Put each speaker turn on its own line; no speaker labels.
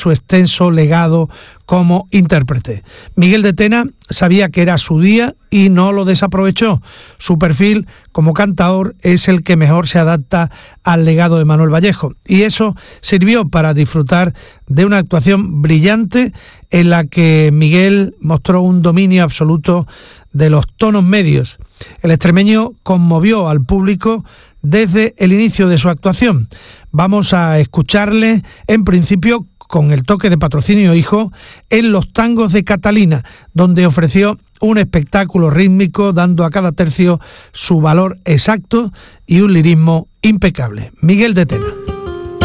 su extenso legado como intérprete. Miguel de Tena sabía que era su día y no lo desaprovechó. Su perfil como cantador es el que mejor se adapta al legado de Manuel Vallejo, y eso sirvió para disfrutar de una actuación brillante en la que Miguel mostró un dominio absoluto de los tonos medios. El extremeño conmovió al público desde el inicio de su actuación. Vamos a escucharle en principio con el toque de Patrocinio Hijo en Los Tangos de Catalina, donde ofreció un espectáculo rítmico dando a cada tercio su valor exacto y un lirismo impecable. Miguel de Tena.